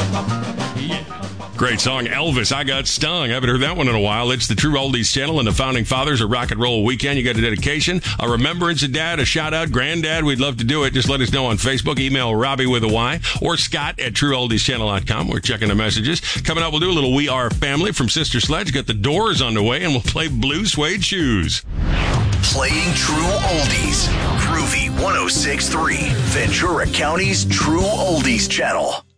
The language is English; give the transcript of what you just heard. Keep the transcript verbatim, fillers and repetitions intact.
Great song, Elvis, I Got Stung. I haven't heard that one in a while. It's the True Oldies channel and the Founding Fathers of Rock and Roll Weekend. You got a dedication, a remembrance of Dad, a shout-out, Granddad. We'd love to do it. Just let us know on Facebook. Email Robbie with a Y or Scott at true oldies channel dot com. We're checking the messages. Coming up, we'll do a little We Are Family from Sister Sledge. Got the Doors on the way, and we'll play Blue Suede Shoes. Playing True Oldies. Groovy one oh six point three, Ventura County's True Oldies channel.